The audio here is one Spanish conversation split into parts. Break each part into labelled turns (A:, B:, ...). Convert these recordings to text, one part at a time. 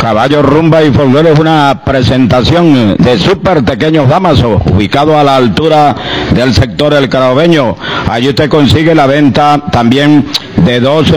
A: Caballo, rumba y folclore es una presentación de Super Tequeños Damaso, ubicado a la altura del sector El Caraobeño. Allí usted consigue la venta también de dos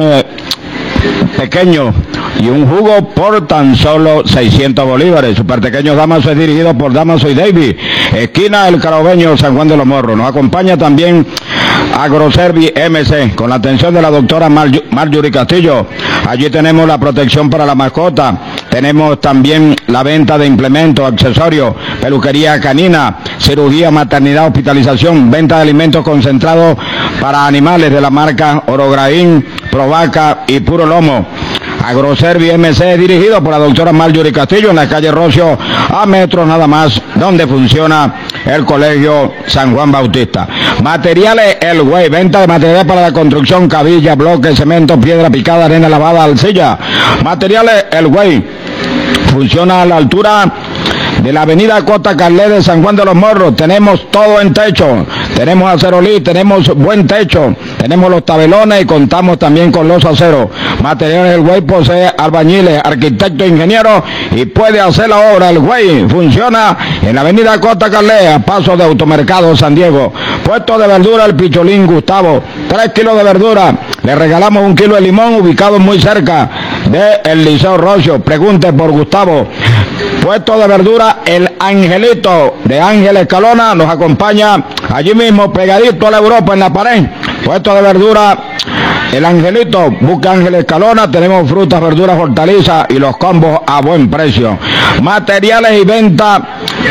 A: pequeños y un jugo por tan solo 600 bolívares. Super Tequeños Damaso es dirigido por Damaso y David, esquina El Caraobeño, San Juan de los Morros. Nos acompaña también Agroservi MC, con la atención de la doctora Marjorie Castillo. Allí tenemos la protección para la mascota, tenemos también la venta de implementos, accesorios, peluquería canina, cirugía, maternidad, hospitalización, venta de alimentos concentrados para animales de la marca Orograín, Provaca y Puro Lomo. Agroservi MC es dirigido por la doctora Marjorie Castillo en la calle Rocio, a metros nada más, donde funciona el colegio San Juan Bautista. Materiales El Güey, venta de materiales para la construcción, cabilla, bloques, cemento, piedra picada, arena lavada, arcilla. Materiales El Güey, funciona a la altura de la avenida Costa Carlet de San Juan de los Morros. Tenemos todo en techo, tenemos acerolí, tenemos buen techo, tenemos los tabelones y contamos también con los aceros. Materiales El Güey posee albañiles, arquitectos, ingenieros y puede hacer la obra. El Güey funciona en la avenida Costa Carlet, a paso de Automercado San Diego. Puesto de verdura El Picholín Gustavo, 3 kilos de verdura. Le regalamos 1 kilo de limón, ubicado muy cerca de el Liceo Rocio. Pregunte por Gustavo. Puesto de verdura El Angelito de Ángel Escalona, nos acompaña allí mismo, pegadito a la Europa en la pared. Puesto de verdura El Angelito, busca Ángel Escalona. Tenemos frutas, verduras, hortalizas y los combos a buen precio. Materiales y venta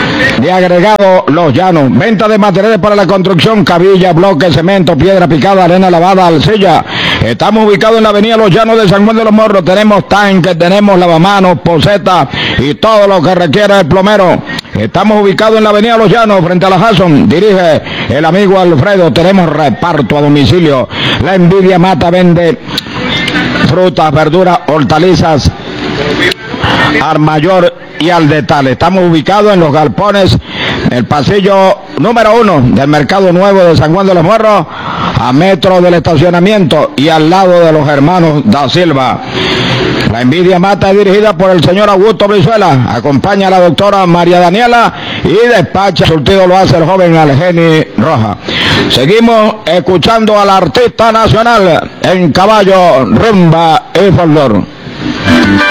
A: de agregado Los Llanos, venta de materiales para la construcción, cabilla, bloques, cemento, piedra picada, arena lavada, arcilla. Estamos ubicados en la avenida Los Llanos de San Juan de los Morros. Tenemos tanques, tenemos lavamanos, posetas y todo lo que requiere el plomero. Estamos ubicados en la avenida Los Llanos, frente a la Jason. Dirige el amigo Alfredo. Tenemos reparto a domicilio. La Envidia Mata vende frutas, verduras, hortalizas al mayor y al detalle. Estamos ubicados en los galpones, el pasillo número 1 del Mercado Nuevo de San Juan de los Morros, a metro del estacionamiento y al lado de los hermanos Da Silva. La Envidia Mata es dirigida por el señor Augusto Brizuela. Acompaña a la doctora María Daniela y despacha surtido lo hace el joven Algeni Roja. Seguimos escuchando al artista nacional en caballo, rumba y folclore.